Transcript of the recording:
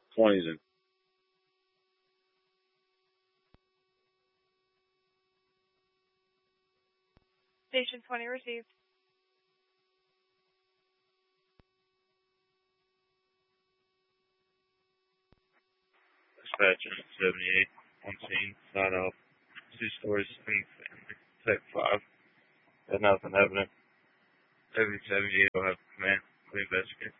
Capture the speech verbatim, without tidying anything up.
twenties in. Station twenty received. Dispatcher seventy-eight on scene, side off, two stories, single family, tech five. Got nothing happening. Deputy seventy-eight will have command to investigate.